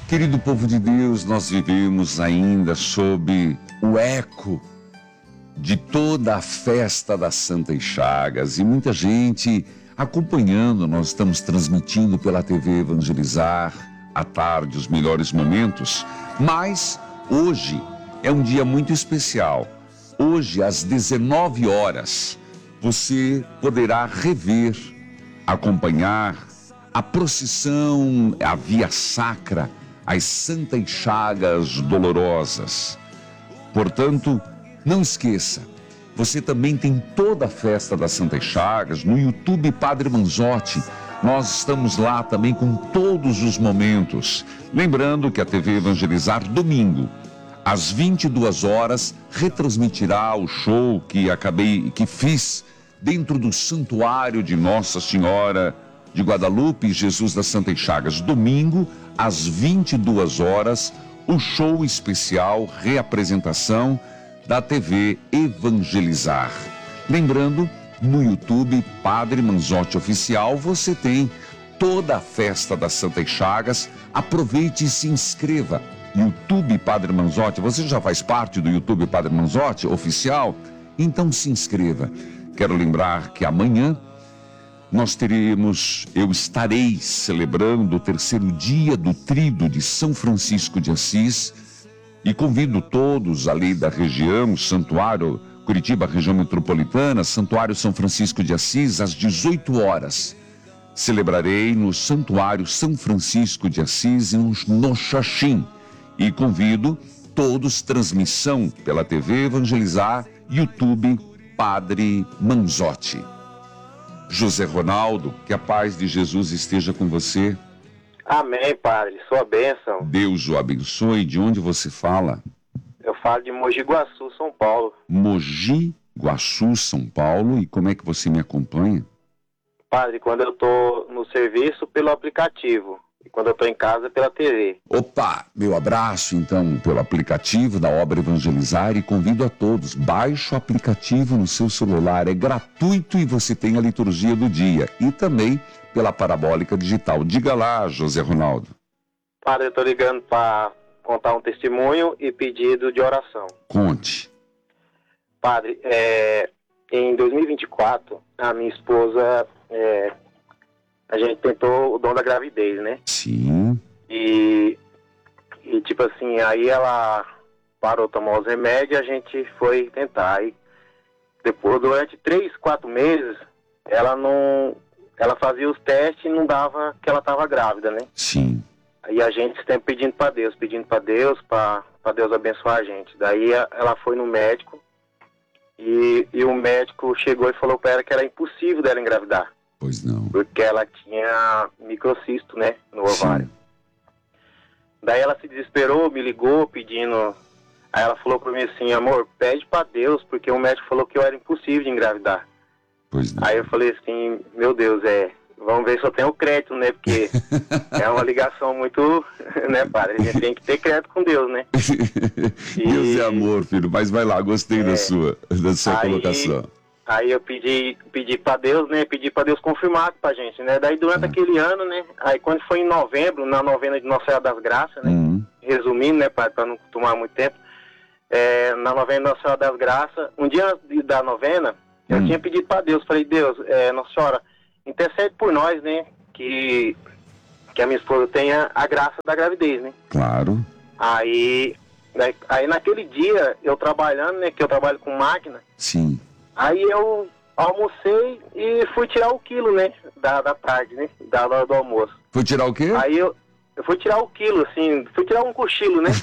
Querido povo de Deus, nós vivemos ainda sob o eco de toda a festa das Santas Chagas e muita gente acompanhando. Nós estamos transmitindo pela TV Evangelizar à tarde os melhores momentos, mas hoje é um dia muito especial. Hoje, às 19 horas, você poderá rever, acompanhar a procissão, a Via Sacra, as Santas Chagas Dolorosas. Portanto, não esqueça, você também tem toda a festa das Santas Chagas no YouTube Padre Manzotti. Nós estamos lá também com todos os momentos. Lembrando que a TV Evangelizar, domingo, às 22 horas, retransmitirá o show que fiz dentro do Santuário de Nossa Senhora de Guadalupe e Jesus das Santas Chagas. Domingo, às 22 horas, o show especial, reapresentação da TV Evangelizar. Lembrando, no YouTube Padre Manzotti Oficial, você tem toda a festa das Santas Chagas. Aproveite e se inscreva. YouTube Padre Manzotti, você já faz parte do YouTube Padre Manzotti Oficial? Então se inscreva. Quero lembrar que amanhã eu estarei celebrando o terceiro dia do Tríduo de São Francisco de Assis e convido todos ali da região, Santuário Curitiba, região metropolitana, Santuário São Francisco de Assis, às 18 horas. Celebrarei no Santuário São Francisco de Assis, no Xaxim. E convido todos, transmissão pela TV Evangelizar, YouTube Padre Manzotti. José Ronaldo, que a paz de Jesus esteja com você. Amém, Padre. Sua bênção. Deus o abençoe. De onde você fala? Eu falo de Mogi Guaçu, São Paulo. Mogi Guaçu, São Paulo. E como é que você me acompanha? Padre, quando eu estou no serviço, pelo aplicativo. E quando eu estou em casa, pela TV. Opa, meu abraço, então, pelo aplicativo da Obra Evangelizar, e convido a todos, baixe o aplicativo no seu celular, é gratuito e você tem a liturgia do dia. E também pela Parabólica Digital. Diga lá, José Ronaldo. Padre, eu estou ligando para contar um testemunho e pedido de oração. Conte. Padre, em 2024, a minha esposa... a gente tentou o dom da gravidez, né? Sim. E tipo assim, aí ela parou de tomar os remédios e a gente foi tentar. Aí, depois, durante 3, 4 meses, ela fazia os testes e não dava que ela estava grávida, né? Sim. Aí a gente sempre pedindo para Deus, para Deus abençoar a gente. Daí ela foi no médico e o médico chegou e falou para ela que era impossível dela engravidar. Pois não. Porque ela tinha microcisto, né, no ovário. Sim. Daí ela se desesperou, me ligou pedindo... Aí ela falou pra mim assim, amor, pede pra Deus, porque o médico falou que eu era impossível de engravidar. Pois não. Aí eu falei assim, meu Deus, vamos ver se eu tenho crédito, né, porque é uma ligação muito, né, padre, a gente tem que ter crédito com Deus, né. Deus é amor, filho, mas vai lá, gostei da sua colocação. Aí eu pedi pra Deus, né, pedi pra Deus confirmar pra gente, né, daí durante aquele ano, né, aí quando foi em novembro, na novena de Nossa Senhora das Graças, né, resumindo, né, pra não tomar muito tempo, na novena de Nossa Senhora das Graças, um dia antes da novena, eu tinha pedido pra Deus, falei, Deus, Nossa Senhora, intercede por nós, né, que a minha esposa tenha a graça da gravidez, né. Claro. Aí naquele dia, eu trabalhando, né, que eu trabalho com máquina. Sim. Aí eu almocei e fui tirar o quilo, né, da tarde, né, da hora do almoço. Foi tirar o quê? Aí eu fui tirar o quilo, assim, fui tirar um cochilo, né.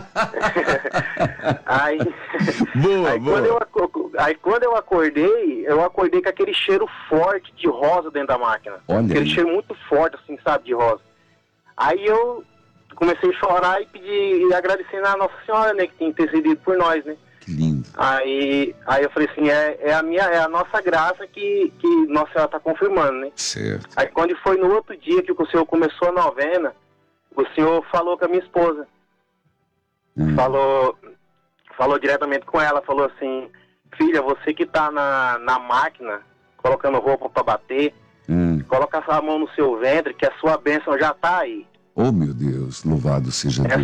Quando eu acordei com aquele cheiro forte de rosa dentro da máquina. Olha aquele aí. cheiro muito forte, assim, sabe, de rosa. Aí eu comecei a chorar e agradecendo a Nossa Senhora, né, que tinha intercedido por nós, né. Que lindo. Aí eu falei assim, é a nossa graça que Nossa Senhora está confirmando, né? Certo. Aí quando foi no outro dia que o senhor começou a novena, o senhor falou com a minha esposa. Falou diretamente com ela, falou assim, filha, você que tá na máquina, colocando roupa para bater, coloca a sua mão no seu ventre, que a sua bênção já tá aí. Oh, meu Deus, louvado seja Deus. É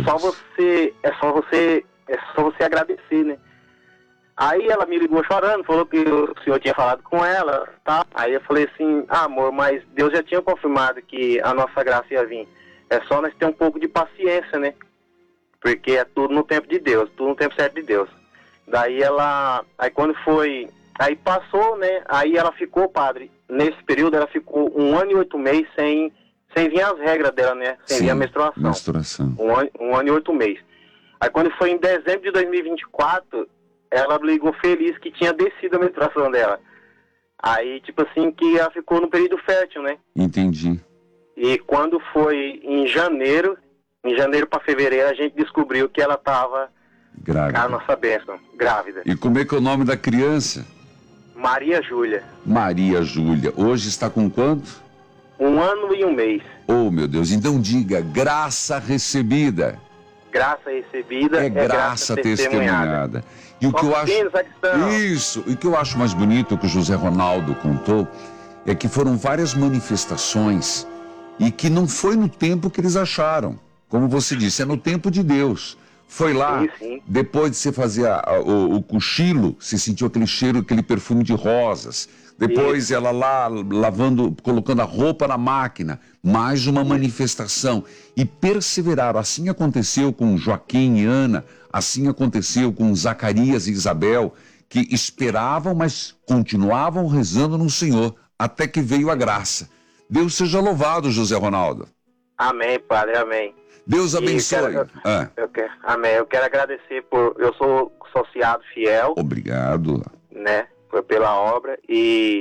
só você agradecer, né? Aí ela me ligou chorando, falou que o senhor tinha falado com ela, tá? Aí eu falei assim, amor, mas Deus já tinha confirmado que a nossa graça ia vir. É só nós ter um pouco de paciência, né? Porque é tudo no tempo de Deus, tudo no tempo certo de Deus. Daí aí quando foi, aí passou, né? Aí ela ficou, padre, nesse período ela ficou 1 ano e 8 meses sem vir as regras dela, né? Sem vir a menstruação. 1 ano e 8 meses. Aí quando foi em dezembro de 2024, ela ligou feliz que tinha descido a menstruação dela. Aí, tipo assim, que ela ficou no período fértil, né? Entendi. E quando foi em janeiro para fevereiro, a gente descobriu que ela estava grávida. A nossa bênção, grávida. E como é que é o nome da criança? Maria Júlia. Maria Júlia. Hoje está com quanto? 1 ano e 1 mês. Oh, meu Deus. Então diga, graça recebida. Graça recebida é graça testemunhada. E o que eu acho... Isso. E o que eu acho mais bonito, que o José Ronaldo contou, é que foram várias manifestações e que não foi no tempo que eles acharam. Como você disse, é no tempo de Deus. Foi lá, sim. Depois de você fazer o cochilo, você sentiu aquele cheiro, aquele perfume de rosas. Depois ela lá lavando, colocando a roupa na máquina. Mais uma manifestação. E perseveraram. Assim aconteceu com Joaquim e Ana. Assim aconteceu com Zacarias e Isabel, que esperavam, mas continuavam rezando no Senhor, até que veio a graça. Deus seja louvado, José Ronaldo. Amém, Padre, amém. Deus abençoe. Amém. Eu quero agradecer eu sou associado fiel. Obrigado. Né, pela obra e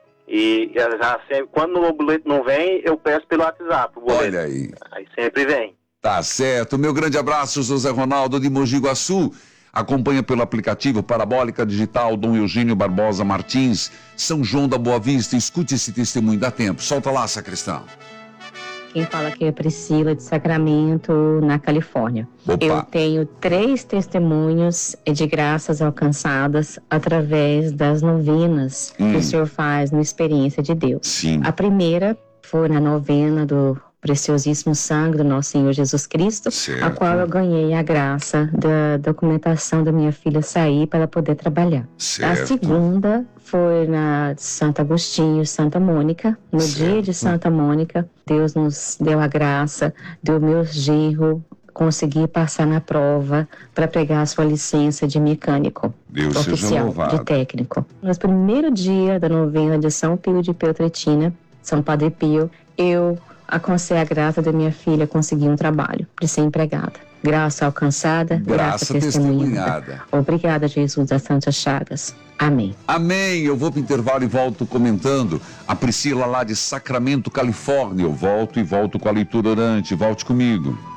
já sempre, quando o boleto não vem, eu peço pelo WhatsApp. Olha aí. Aí sempre vem. Tá certo. Meu grande abraço, José Ronaldo de Mogi Guaçu. Acompanha pelo aplicativo Parabólica Digital Dom Eugênio Barbosa Martins, São João da Boa Vista. Escute esse testemunho, dá tempo. Solta lá, sacristão. Quem fala aqui é Priscila de Sacramento, na Califórnia. Opa. Eu tenho 3 testemunhos de graças alcançadas através das novenas que o senhor faz no Experiência de Deus. Sim. A primeira foi na novena do preciosíssimo sangue do nosso Senhor Jesus Cristo, certo. A qual eu ganhei a graça da documentação da minha filha sair para poder trabalhar. Certo. A segunda foi na Santo Agostinho, Santa Mônica. No dia de Santa Mônica, Deus nos deu a graça, deu meu genro conseguir passar na prova para pegar a sua licença de mecânico. Deus oficial, de técnico. No primeiro dia da novena de São Pio de Peltretina, São Padre Pio, eu alcancei a graça da minha filha conseguir um trabalho, de ser empregada. Graça alcançada, graça testemunhada. Obrigada, Jesus das Santas Chagas. Amém. Amém. Eu vou para o intervalo e volto comentando. A Priscila lá de Sacramento, Califórnia. Eu volto com a leitura orante. Volte comigo.